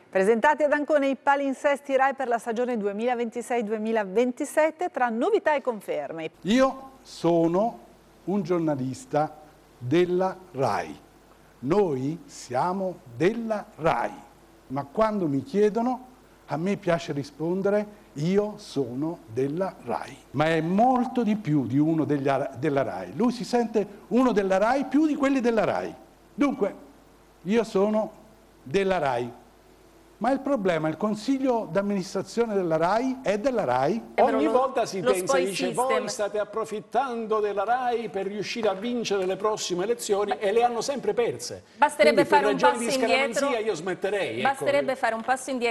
Presentati ad Ancona i palinsesti Rai per la stagione 2026-2027 tra novità e conferme. Io sono un giornalista della Rai. Noi siamo della Rai. Ma quando mi chiedono, a me piace rispondere io sono della Rai. Ma è molto di più di uno della Rai. Lui si sente uno della Rai più di quelli della Rai. Dunque, io sono della Rai. Ma il problema, il consiglio d'amministrazione della Rai è della Rai? Ogni volta si pensa, dice, voi state approfittando della Rai per riuscire a vincere le prossime elezioni e le hanno sempre perse. Basterebbe Quindi, fare un passo indietro. Io smetterei. Basterebbe fare un passo indietro.